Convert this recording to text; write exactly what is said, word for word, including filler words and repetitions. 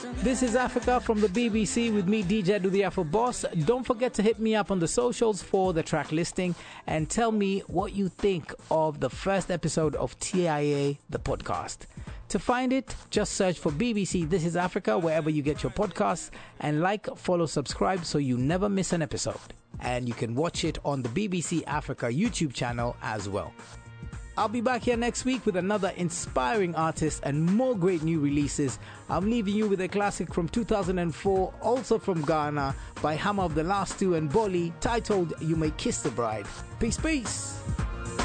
This is Africa from the B B C with me, D J Do the Afro Boss. Don't forget to hit me up on the socials for the track listing and tell me what you think of the first episode of T I A, the podcast. To find it, just search for B B C This is Africa wherever you get your podcasts, and like, follow, subscribe so you never miss an episode. And you can watch it on the B B C Africa YouTube channel as well. I'll be back here next week with another inspiring artist and more great new releases. I'm leaving you with a classic from two thousand four, also from Ghana, by Hammer of the Last Two and Bolly, titled You May Kiss the Bride. Peace, peace.